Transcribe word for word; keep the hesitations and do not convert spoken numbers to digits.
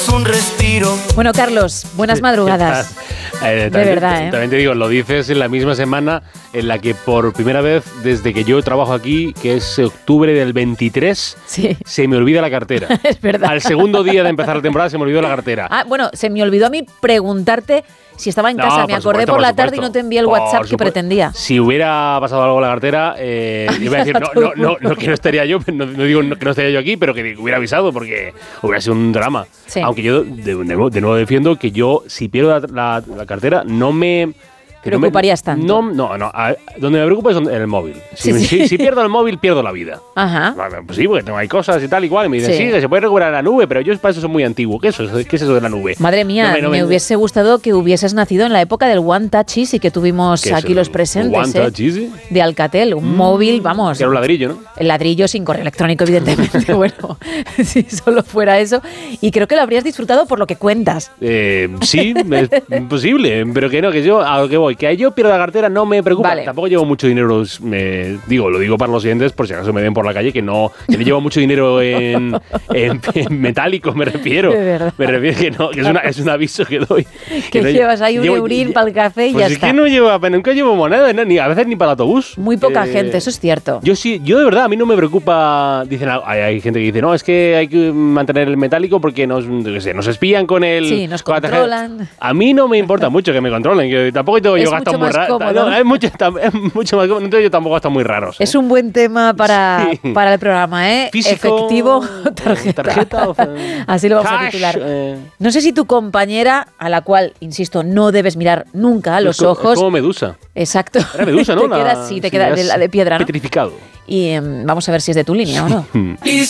Un respiro. Bueno, Carlos, buenas madrugadas. Eh, de también, verdad, ¿eh? También te digo, lo dices en la misma semana en la que por primera vez desde que yo trabajo aquí, que es octubre del veintitrés, sí. se me olvida la cartera. Es verdad. Al segundo día de empezar la temporada se me olvidó la cartera. Ah, bueno, se me olvidó a mí preguntarte si estaba en No, casa. por Me acordé supuesto, por la por tarde supuesto. y no te envié el Por WhatsApp que supuesto. pretendía. Si hubiera pasado algo con la cartera, eh, iba a decir, no, no, no, no, que no estaría yo, no, no digo no, que no estaría yo aquí, pero que hubiera avisado porque hubiera sido un drama. Sí. Aunque yo de, de, nuevo, de nuevo defiendo que yo, si pierdo la, la, la cartera, no me... ¿Te preocuparías no me, tanto? No, no, no. A, donde me preocupa es en el móvil. Si, Sí, sí. si, si pierdo el móvil, pierdo la vida. Ajá. Bueno, pues sí, porque tengo ahí cosas y tal, igual. Y me dicen, Sí. sí, que se puede recuperar la nube, pero yo para eso soy muy antiguo. ¿Qué es eso? ¿Qué es eso de la nube? Madre mía, No me- no me me- hubiese gustado que hubieses nacido en la época del One Touch Easy que tuvimos ¿Qué es aquí el los presentes. One ¿eh? Touch Easy? De Alcatel, un móvil, vamos. Que era un ladrillo, ¿no? El ladrillo sin correo electrónico, evidentemente. Bueno, si solo fuera eso. Y creo que lo habrías disfrutado por lo que cuentas. Eh, sí, es posible, pero que no, que yo a lo que voy, que yo pierda la cartera no me preocupa. Vale. Tampoco llevo mucho dinero, me, digo, lo digo para los siguientes por si acaso me ven por la calle, que no, que no llevo mucho dinero en, en, en metálico, me refiero. De verdad. Me refiero que no, que es, una, es un aviso que doy. Que no llevas ahí un llevo- eurín para el café y pues ya es está. que no llevo, nunca llevo moneda, no, ni a veces ni para el autobús. Muy poca Eh, gente, eso es cierto. Yo sí, yo de verdad, a mí no me preocupa. Dicen, hay, hay gente que dice, no, es que hay que mantener el metálico porque nos, yo qué sé, nos espían con el. Sí, nos con la tarjeta. controlan. A mí no me importa mucho que me controlen, que tampoco tengo Es yo gastos mucho muy más raros. cómodo. No, es mucho, tam- es mucho más cómodo, no tengo yo tampoco gastos muy raros. ¿eh? Es un buen tema para, Sí. para el programa, ¿eh? Físico, Efectivo, tarjeta. tarjeta o- Así lo vamos a Cash, titular. eh. No sé si tu compañera, a la cual, insisto, no debes mirar nunca a los Es co- ejos. Es como Medusa. Exacto. Era Medusa, ¿no? Te La- queda, sí, te sí, queda ya de es la de piedra, ¿no? Petrificado. Y em, vamos a ver si es de tu línea o no. Y